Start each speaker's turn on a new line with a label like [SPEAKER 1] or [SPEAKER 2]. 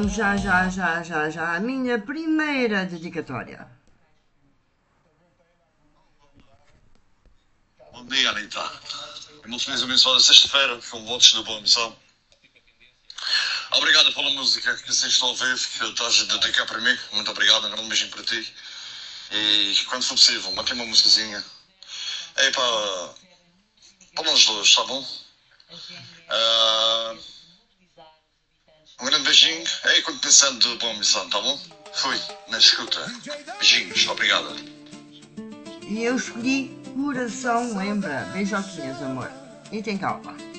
[SPEAKER 1] Já, a minha primeira dedicatória.
[SPEAKER 2] Bom dia, Anitta. Uma feliz e abençoada sexta-feira, com votos da boa missão. Obrigado pela música que vocês estão a ouvir, que estás a dedicar para mim. Muito obrigado, um grande beijinho para ti. E quando for possível, mantém uma musicazinha. É para nós dois, está bom? Ah, um grande beijinho. É quando pensando de boa missão, está bom? Fui, na escuta. Beijinhos, obrigado.
[SPEAKER 1] E eu escolhi Coração Lembra. Beijoquinhas, amor. E tem calma.